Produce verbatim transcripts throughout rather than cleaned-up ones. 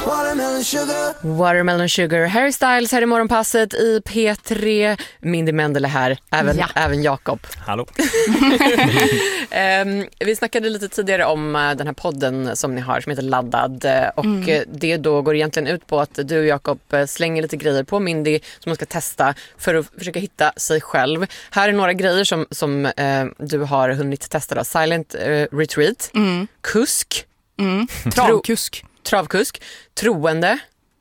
Watermelon sugar. Watermelon Sugar, Harry Styles här i morgonpasset i P tre. Mindy Mendele här, även, Ja. även Jakob. Hallå. um, vi snackade lite tidigare om uh, den här podden som ni har som heter Laddad uh, och Mm. uh, det då går egentligen ut på att du och Jakob uh, slänger lite grejer på Mindy som man ska testa för att försöka hitta sig själv. Här är några grejer som, som uh, du har hunnit testa då. Silent uh, Retreat, Mm. kusk, Mm. Travkusk. travkusk, troende,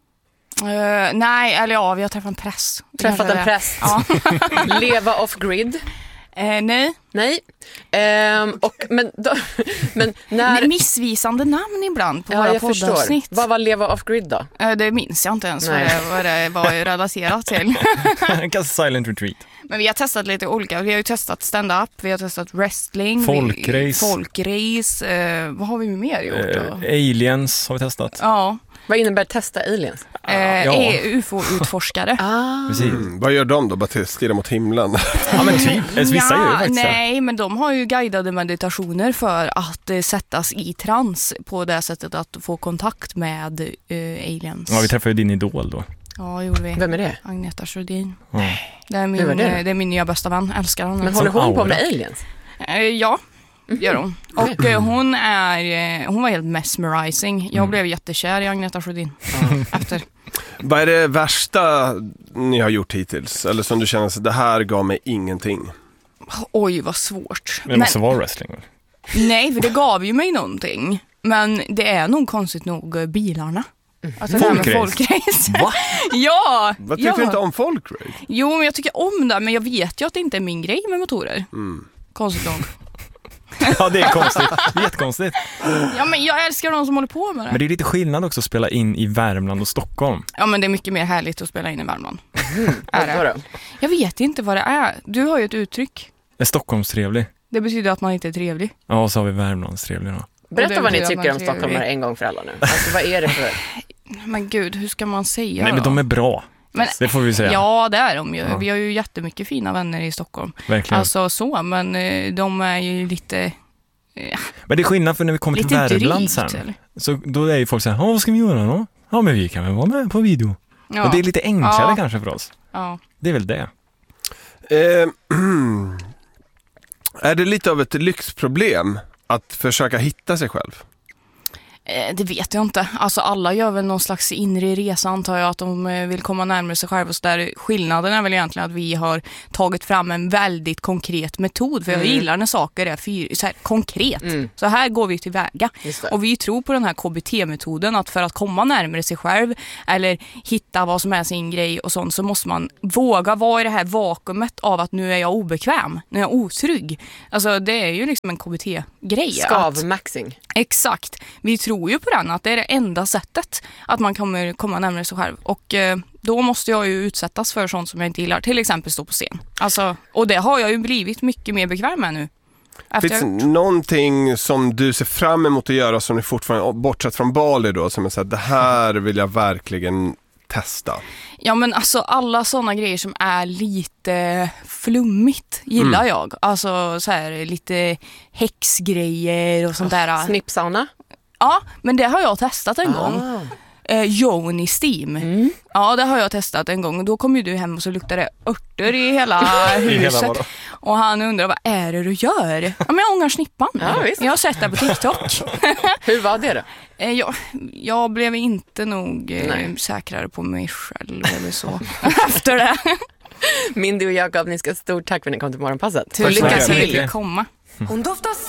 Uh, nej, eller ja, vi har träffat en press. träffat Kanske en det. präst, Ja. leva off-grid. Uh, nej. Nej. Ehm, och, men, då, men när... Nej, missvisande namn ibland på Ja, våra jag förstår. poddavsnitt. Vad var leva off-grid då? Uh, det minns jag inte ens vad Nej. det, vad det var relaterat till. Kanske Silent Retreat. Men vi har testat lite olika. Vi har ju testat stand-up, vi har testat wrestling. Folkrace. Vi, folkrace. Uh, vad har vi mer gjort då? Eh, aliens har vi testat. Ja. Vad innebär testa aliens? Uh, ja. U F O-utforskare. Ah. Precis. Mm, vad gör de då? Bara stirra mot himlen? Ja, men typ. Vissa Ja, gör ju faktiskt det. nej, men de har ju guidade meditationer för att eh, sättas i trans på det sättet att få kontakt med eh, aliens. Ja, vi träffade ju din idol då. Ja, gjorde vi. Vem är det? Agneta Sjödin. Ja. Det är, min, Hur var det då? eh, det är min nya bästa vän. Älskar honom. Men håller Som hon på aura. med aliens? Eh, ja, gör hon. Och eh, hon är eh, hon var helt mesmerizing. Jag Mm. blev jättekär i Agneta Sjödin efter. Vad är det värsta ni har gjort hittills? Eller som du känner att det här gav mig ingenting? Oj, vad svårt. Men det måste vara wrestling. väl? Nej, för det gav ju mig någonting. Men det är nog konstigt nog eh, bilarna. Alltså det här med Folkrace. folkrace. Va? Ja! Vad tycker ja. du inte om folkrace? Jo, men jag tycker om det, men jag vet ju att det inte är min grej med motorer. Mm. Konstigt nog. Ja, det är konstigt. Det är jättekonstigt. Ja, men jag älskar de som håller på med det. Men det är lite skillnad också att spela in i Värmland och Stockholm. Ja, men det är mycket mer härligt att spela in i Värmland. Är Vadå det? då? Jag vet inte vad det är. Du har ju ett uttryck. Är Stockholms trevlig? Det betyder att man inte är trevlig. Ja, och så har vi Värmlands trevlig då. Berätta det vad ni betyder att tycker man om är stockholmare trevlig. en gång för alla nu. Alltså vad är det för... Men gud, hur ska man säga Nej, men då? de är bra. Men- Det får vi säga. Ja, det är de ju. Ja. Vi har ju jättemycket fina vänner i Stockholm. Verkligen. Alltså så, men eh, de är ju lite... Men det är skillnad för när vi kommer till Lite Värmland drygt, sen. eller? Så då är ju folk så här, "Ja, vad ska vi göra då? Ja, men vi kan väl vara med på video." Ja. Och det är lite enklare Ja. kanske för oss. Ja. Det är väl det. Eh, är det lite av ett lyxproblem att försöka hitta sig själv? Eh, Det vet jag inte. Alltså alla gör väl någon slags inre resa, antar jag, att de eh, vill komma närmare sig själva. Så där, skillnaden är väl egentligen att vi har tagit fram en väldigt konkret metod. För jag Mm. gillar när saker är fyr, så här, konkret. Mm. Så här går vi tillväga. Just det. Och vi tror på den här K B T-metoden, att för att komma närmare sig själv eller hitta vad som är sin grej och sånt, så måste man våga vara i det här vakuumet av att nu är jag obekväm, nu är jag otrygg. Alltså det är ju liksom en K B T-grej. att- Skavmaxing. Exakt. Vi tror ju på den, att det är det enda sättet att man kommer komma närmare sig själv. Och eh, då måste jag ju utsättas för sånt som jag inte gillar. Till exempel stå på scen. Alltså, och det har jag ju blivit mycket mer bekväm med nu. Efter Finns jag- det någonting som du ser fram emot att göra som ni fortfarande, bortsett från Bali då, som är så här, det här vill jag verkligen testa? Ja, men alltså alla såna grejer som är lite flummigt gillar Mm. jag. Alltså så här lite häxgrejer och sånt där. Snippsauna. Ja, men det har jag testat en gång. Ah. Eh, Joni Steam. Mm. Ja, det har jag testat en gång. Då kom ju du hem och så luktade det örter i hela huset. vadå? Och han undrar, vad är det du gör? Ja, men jag ångar snippan. Ja, visst. Jag har sett det på TikTok. Hur var det då? Eh, jag, jag blev inte nog eh, Nej. säkrare på mig själv eller så. Efter det. Mindy och Jakob, ni ska stort tack för att ni kom till morgonpasset. Lycka så mycket. till, komma. Hon doftar